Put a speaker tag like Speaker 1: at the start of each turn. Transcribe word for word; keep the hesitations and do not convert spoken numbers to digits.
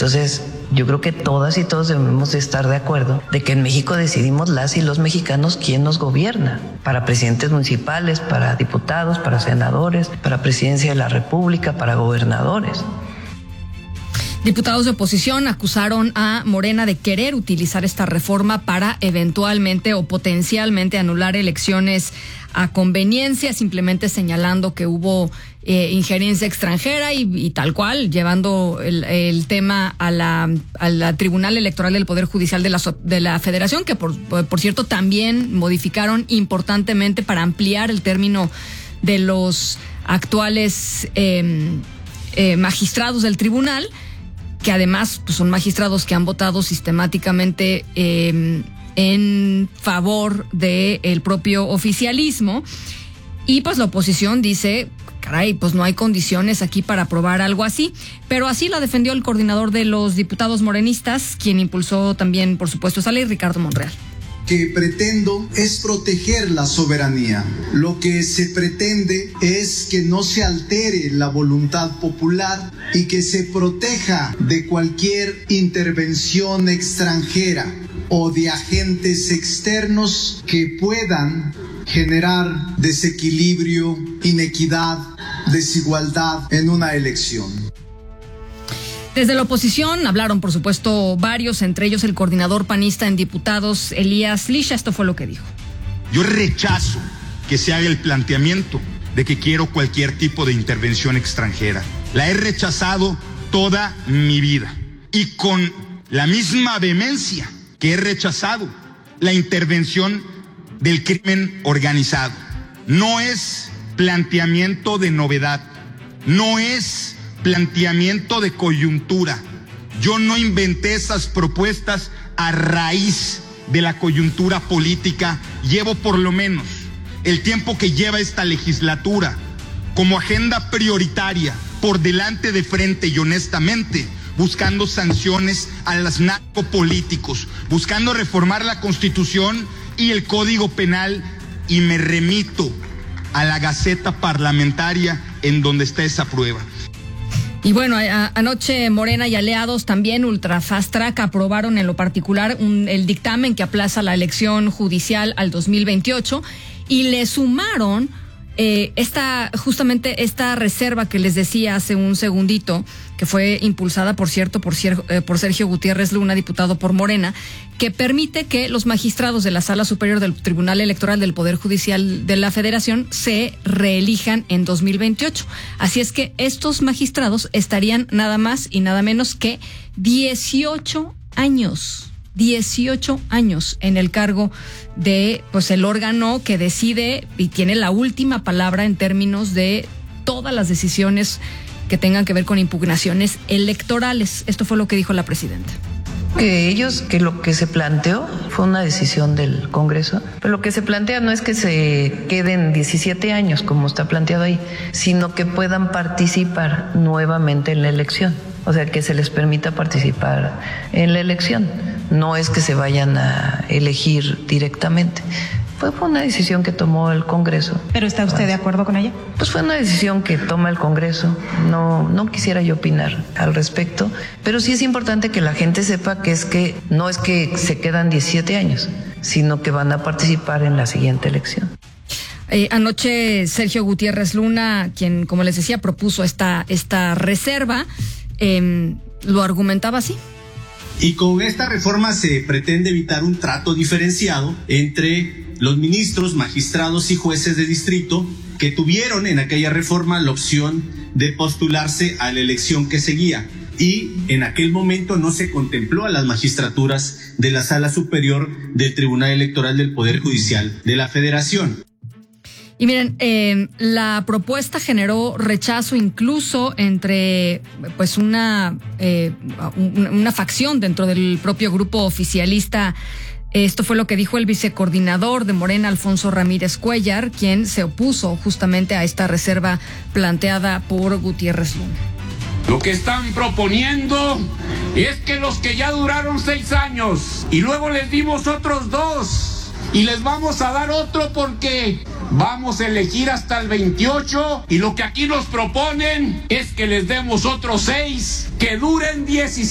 Speaker 1: Entonces, yo creo que todas y todos debemos de estar de acuerdo de que en México decidimos las y los mexicanos quién nos gobierna, para presidentes municipales, para diputados, para senadores, para presidencia de la República, para gobernadores.
Speaker 2: Diputados de oposición acusaron a Morena de querer utilizar esta reforma para eventualmente o potencialmente anular elecciones a conveniencia, simplemente señalando que hubo eh, injerencia extranjera y, y tal cual, llevando el, el tema a la, a la Tribunal Electoral del Poder Judicial de la, de la Federación, que por, por cierto también modificaron importantemente para ampliar el término de los actuales eh, eh, magistrados del tribunal, que además pues, son magistrados que han votado sistemáticamente eh, en favor del propio oficialismo. Y pues la oposición dice, caray, pues no hay condiciones aquí para aprobar algo así. Pero así la defendió el coordinador de los diputados morenistas, quien impulsó también, por supuesto, esa ley, Ricardo Monreal.
Speaker 3: Que pretendo es proteger la soberanía. Lo que se pretende es que no se altere la voluntad popular y que se proteja de cualquier intervención extranjera o de agentes externos que puedan generar desequilibrio, inequidad, desigualdad en una elección.
Speaker 2: Desde la oposición hablaron, por supuesto, varios, entre ellos el coordinador panista en diputados, Elías Lisha. Esto fue lo que dijo.
Speaker 4: Yo rechazo que se haga el planteamiento de que quiero cualquier tipo de intervención extranjera. La he rechazado toda mi vida y con la misma vehemencia que he rechazado la intervención del crimen organizado. No es planteamiento de novedad, no es planteamiento de coyuntura. Yo no inventé esas propuestas a raíz de la coyuntura política. Llevo por lo menos el tiempo que lleva esta legislatura como agenda prioritaria por delante, de frente y honestamente, buscando sanciones a los narcopolíticos, buscando reformar la Constitución y el Código Penal, y me remito a la Gaceta Parlamentaria en donde está esa prueba.
Speaker 2: Y bueno, a, anoche Morena y aliados también ultra fast track aprobaron en lo particular un, el dictamen que aplaza la elección judicial al dos mil veintiocho y le sumaron eh, esta justamente esta reserva que les decía hace un segundito, que fue impulsada, por cierto, por, eh, por Sergio Gutiérrez Luna, diputado por Morena, que permite que los magistrados de la Sala Superior del Tribunal Electoral del Poder Judicial de la Federación se reelijan en dos mil veintiocho. Así es que estos magistrados estarían nada más y nada menos que dieciocho años. dieciocho años en el cargo de pues el órgano que decide y tiene la última palabra en términos de todas las decisiones que tengan que ver con impugnaciones electorales. Esto fue lo que dijo la presidenta.
Speaker 1: Que ellos, que lo que se planteó fue una decisión del Congreso, pero lo que se plantea no es que se queden diecisiete años como está planteado ahí, sino que puedan participar nuevamente en la elección, o sea, que se les permita participar en la elección, no es que se vayan a elegir directamente. Fue, fue una decisión que tomó el Congreso.
Speaker 5: ¿Pero está usted de acuerdo con ella?
Speaker 1: Pues fue una decisión que toma el Congreso. No, no quisiera yo opinar al respecto, pero sí es importante que la gente sepa que es que no es que se quedan diecisiete años, sino que van a participar en la siguiente elección.
Speaker 2: Eh, anoche Sergio Gutiérrez Luna, quien, como les decía, propuso esta, esta reserva, eh, lo argumentaba así.
Speaker 6: Y con esta reforma se pretende evitar un trato diferenciado entre los ministros, magistrados y jueces de distrito que tuvieron en aquella reforma la opción de postularse a la elección que seguía. Y en aquel momento no se contempló a las magistraturas de la Sala Superior del Tribunal Electoral del Poder Judicial de la Federación.
Speaker 2: Y miren, eh, la propuesta generó rechazo incluso entre pues una, eh, una facción dentro del propio grupo oficialista. Esto fue lo que dijo el vicecoordinador de Morena, Alfonso Ramírez Cuellar, quien se opuso justamente a esta reserva planteada por Gutiérrez Luna.
Speaker 7: Lo que están proponiendo es que los que ya duraron seis años y luego les dimos otros dos y les vamos a dar otro porque vamos a elegir hasta el veintiocho y lo que aquí nos proponen es que les demos otros seis que duren diecisiete.